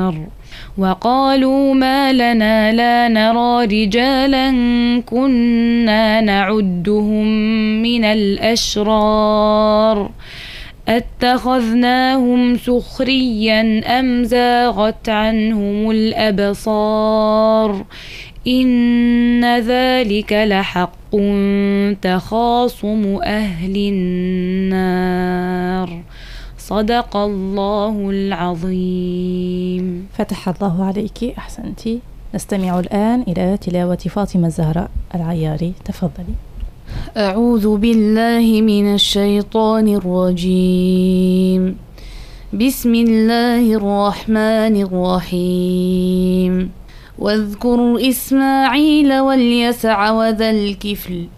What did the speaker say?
النار وقالوا ما لنا لا نرى رجالا كنا نعدهم من الأشرار أتخذناهم سخريا أم زاغت عنهم الأبصار إن ذلك لحق تخاصم أهل النار صدق الله العظيم. فتح الله عليك، أحسنتي. نستمع الآن إلى تلاوة فاطمة الزهراء العياري، تفضلي. أعوذ بالله من الشيطان الرجيم. بسم الله الرحمن الرحيم. واذكر إسماعيل واليسع وذا الكفل